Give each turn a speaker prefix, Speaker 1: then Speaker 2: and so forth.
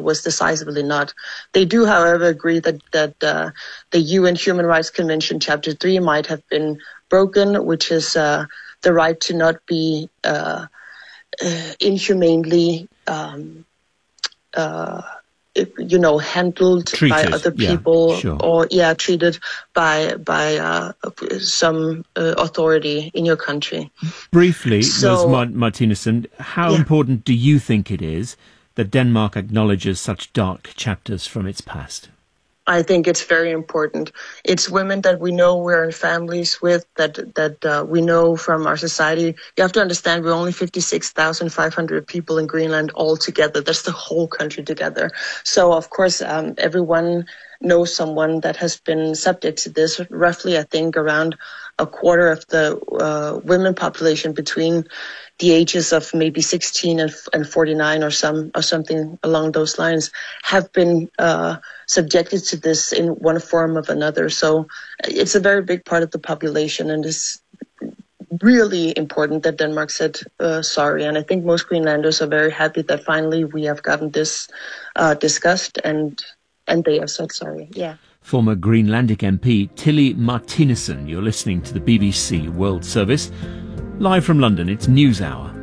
Speaker 1: was decisively not. They do, however, agree that the UN Human Rights Convention Chapter 3 might have been broken, which is the right to not be inhumanely handled
Speaker 2: treated
Speaker 1: by other people,
Speaker 2: sure.
Speaker 1: or treated by some authority in your country.
Speaker 2: Briefly,
Speaker 1: so,
Speaker 2: Ms. Martinussen, how important do you think it is that Denmark acknowledges such dark chapters from its past?
Speaker 1: I think it's very important. It's women that we know we're in families with, that we know from our society. You have to understand we're only 56,500 people in Greenland all together. That's the whole country together. So, of course, everyone knows someone that has been subject to this. Roughly, I think, around a quarter of the women population between the ages of maybe 16 and 49 or something along those lines have been subjected to this in one form or another. So it's a very big part of the population, and it's really important that Denmark said sorry. And I think most Greenlanders are very happy that finally we have gotten this discussed, and they have said sorry. Yeah.
Speaker 2: Former Greenlandic MP Tilly Martinussen, you're listening to the BBC World Service. Live from London, it's NewsHour.